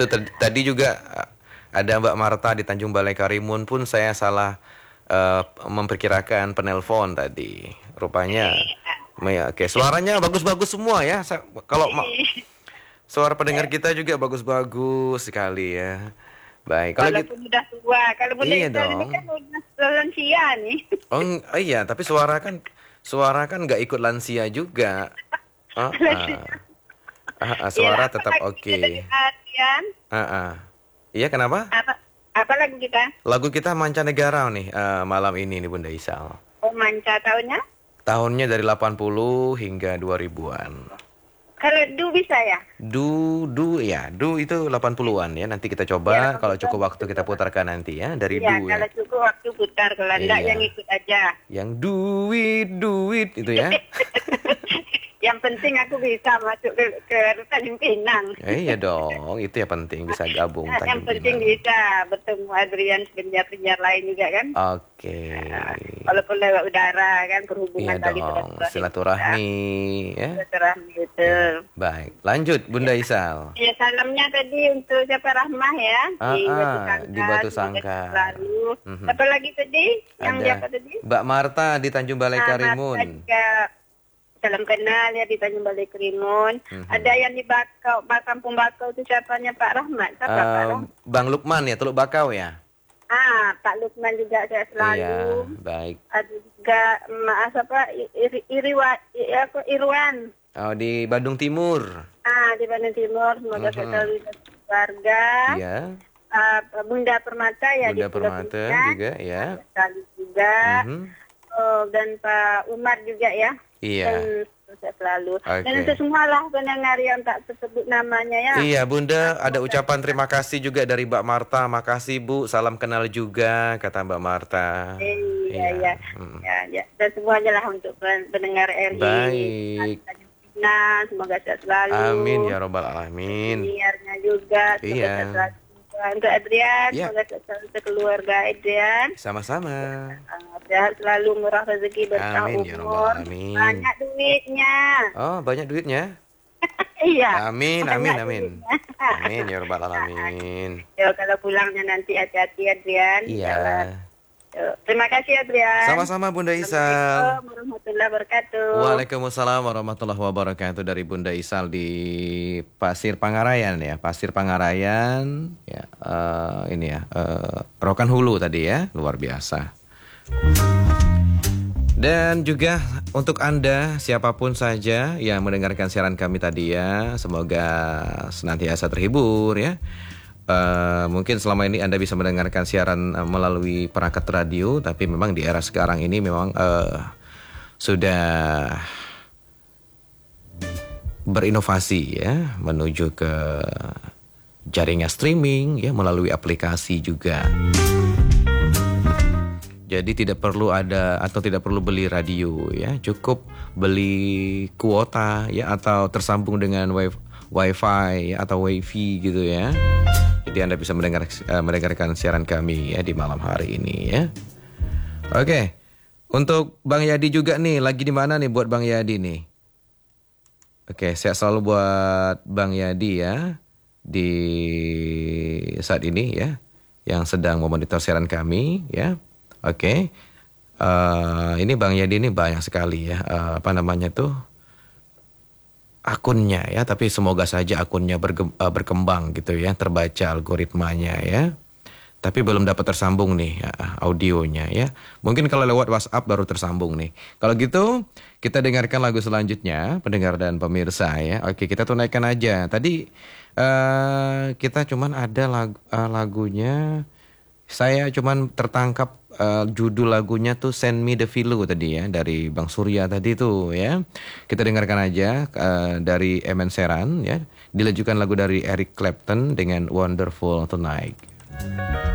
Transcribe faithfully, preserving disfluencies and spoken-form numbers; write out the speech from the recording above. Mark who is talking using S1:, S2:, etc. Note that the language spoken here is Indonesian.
S1: Itu tadi juga ada Mbak Marta di Tanjung Balai Karimun pun saya salah uh, memperkirakan penelpon tadi. Rupanya, ya, oke, suaranya bagus-bagus semua ya. Saya, kalau suara pendengar kita juga bagus-bagus sekali ya. Baik, kalau
S2: walaupun
S1: gitu,
S2: udah tua, kalau bunda
S1: iya
S2: Isal ini
S1: dong.
S2: kan udah lansia nih.
S1: Oh, oh iya, tapi suara kan suara kan nggak ikut lansia juga. Ah, ah. Ah, ah, suara
S2: Iyalah,
S1: tetap
S2: apalagi
S1: oke.
S2: kita dari Adrian.
S1: Ah, ah. Iya, kenapa?
S2: Apa, apa lagu kita?
S1: Lagu kita mancanegara nih eh, malam ini nih Bunda Isal.
S2: Oh, manca tahunnya?
S1: Tahunnya dari delapan puluh hingga dua ribuan.
S2: Kalau du bisa ya?
S1: Du, du ya, du itu delapan puluhan ya. Nanti kita coba
S2: Ya,
S1: kalau cukup waktu kita
S2: coba.
S1: putarkan nanti ya dari
S2: Iya,
S1: du ya.
S2: kalau cukup waktu putar, kalau enggak
S1: Iya.
S2: yang ikut aja.
S1: Yang duit, duit itu ya.
S2: Yang penting aku bisa masuk ke, ke Tanjung Pinang.
S1: Eh, iya dong, itu ya penting bisa gabung
S2: Yang
S1: Tanjung
S2: penting
S1: Pinang.
S2: bisa bertemu Adrian penyiar-penyiar lain juga kan.
S1: Oke.
S2: Nah, walaupun lewat udara kan
S1: Iya
S2: perhubungan tadi
S1: dong, silaturahmi ya.
S2: Silaturahmi itu.
S1: Ya, baik, lanjut Bunda Isal.
S2: Ya, salamnya tadi untuk siapa Rahmah ya
S1: Ah,
S2: di Batu
S1: ah,
S2: Sangkar.
S1: di Batu
S2: semoga
S1: Sangkar.
S2: Selalu.
S1: Mhm.
S2: Apa lagi tadi? Yang
S1: Ada
S2: siapa tadi?
S1: Mbak Marta di Tanjung Balai
S2: Nah,
S1: Karimun.
S2: Marta juga salam kenal ya di Tanjung Balai Karimun.
S1: Mhm.
S2: Ada yang di Bakau, Pak Kampung Bakau itu siapanya Pak Rahmat. Siapa Pak
S1: Eh,
S2: Rahmat?
S1: Bang Lukman ya, Teluk Bakau ya.
S2: Ah, Pak Lukman juga saya selalu.
S1: Iya, baik.
S2: Ada juga Maaf apa Iri, Iriwa, I- apa Irwan.
S1: Oh, di Bandung Timur.
S2: Ah, di Bandung Timur, semoga
S1: Mhm.
S2: selalu keluarga.
S1: Iya.
S2: Ah, Bunda Permata ya
S1: Bunda
S2: di Pulau
S1: Permata
S2: Pinang.
S1: juga ya.
S2: Sekali juga.
S1: Mhm.
S2: Oh, dan Pak Umar juga ya.
S1: Iya.
S2: Dan saya selalu. Dan
S1: Oke.
S2: untuk semualah pendengar yang tak tersebut namanya ya.
S1: Iya, Bunda, ada ucapan terima kasih juga dari Mbak Marta. Makasih, Bu. Salam kenal juga, kata Mbak Marta.
S2: Eh, Iya, iya.
S1: Mm.
S2: Ya, ya. Dan semuanya lah untuk pen- pendengar R I.
S1: Baik.
S2: Nah, semoga sehat selalu.
S1: Amin ya robbal alamin.
S2: Penyiarnya juga, semoga
S1: Iya.
S2: sehat selalu. Untuk Adrian,
S1: Iya.
S2: semoga sehat selalu untuk keluarga Adrian.
S1: Sama-sama.
S2: Ah, sehat selalu, murah rezeki, berkah
S1: Amin ya
S2: umur,
S1: robbal alamin.
S2: banyak duitnya.
S1: Oh, banyak duitnya?
S2: Iya.
S1: Amin, amin,
S2: banyak
S1: amin.
S2: duitnya.
S1: Amin ya robbal alamin.
S2: Ya, kalau pulangnya nanti hati-hati Adrian.
S1: Iya.
S2: Yo, terima kasih Adrian.
S1: Sama-sama Bunda Isal.
S2: Assalamualaikum warahmatullahi wabarakatuh.
S1: Waalaikumsalam warahmatullahi wabarakatuh dari Bunda Isal di Pasir Pangarayan ya, Pasir Pangarayan ya, eh, ini ya, eh, Rokan Hulu tadi ya, luar biasa. Dan juga untuk Anda siapapun saja yang mendengarkan siaran kami tadi ya, semoga senantiasa terhibur ya. Uh, mungkin selama ini Anda bisa mendengarkan siaran uh, melalui perangkat radio, tapi memang di era sekarang ini memang uh, sudah berinovasi ya, menuju ke jaringan streaming ya, melalui aplikasi juga. Jadi tidak perlu ada atau tidak perlu beli radio ya, cukup beli kuota ya, atau tersambung dengan wi- wifi ya, atau wifi gitu ya. Jadi Anda bisa mendengar, uh, mendengarkan siaran kami ya di malam hari ini ya. Oke, untuk Bang Yadi juga nih, lagi di mana nih buat Bang Yadi nih? Oke, sehat selalu buat Bang Yadi ya di saat ini ya, yang sedang memonitor siaran kami ya. Oke, uh, ini Bang Yadi ini banyak sekali ya, uh, apa namanya tuh, akunnya ya, tapi semoga saja akunnya berge- uh, berkembang gitu ya, terbaca algoritmanya ya. Tapi belum dapat tersambung nih uh, audionya ya. Mungkin kalau lewat WhatsApp baru tersambung nih. Kalau gitu kita dengarkan lagu selanjutnya, pendengar dan pemirsa ya. Oke, kita tunaikan aja. Tadi uh, kita cuman ada lagu, uh, lagunya. Saya cuman tertangkap uh, judul lagunya tuh Send Me The Filo tadi ya, dari Bang Surya tadi tuh ya. Kita dengarkan aja uh, dari Emen Seran ya. Dilanjutkan lagu dari Eric Clapton dengan Wonderful Tonight.